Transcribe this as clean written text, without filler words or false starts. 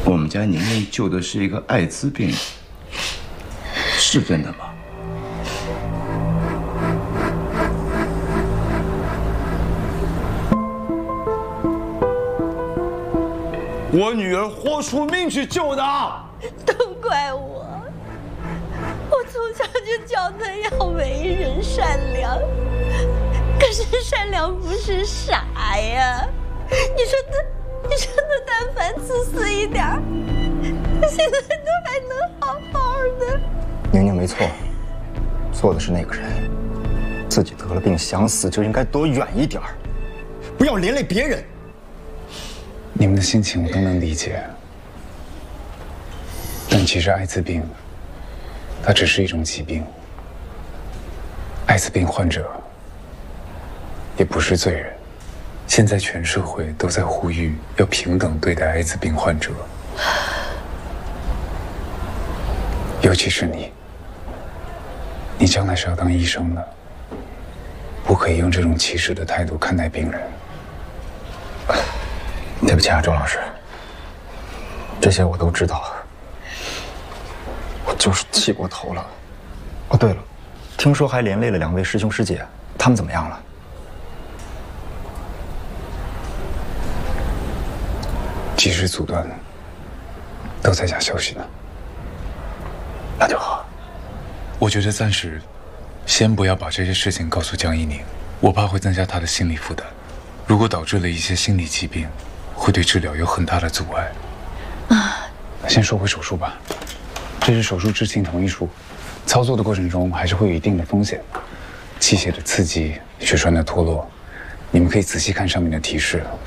我们家宁宁救的是一个艾滋病人，是真的吗？我女儿豁出命去救的， 都怪我！我从小就教她要为人善良，可是善良不是傻呀。你说她但凡自私一点，她现在都还能好好的。 宁宁没错，错的是那个人，自己得了病想死就应该躲远一点，不要连累别人。 你们的心情我都能理解，但其实艾滋病，它只是一种疾病。艾滋病患者也不是罪人。现在全社会都在呼吁要平等对待艾滋病患者，尤其是你将来是要当医生的，不可以用这种歧视的态度看待病人。 对不起啊，周老师，这些我都知道，我就是气过头了。哦，对了，听说还连累了2位师兄师姐，他们怎么样了？ 及时阻断，都在家休息呢。 那就好。 我觉得暂时先不要把这些事情告诉江一宁，我怕会增加她的心理负担。如果导致了一些心理疾病，会对治疗有很大的阻碍。先说回手术吧，这是手术知情同意书，操作的过程中还是会有一定的风险，器械的刺激、血栓的脱落，你们可以仔细看上面的提示，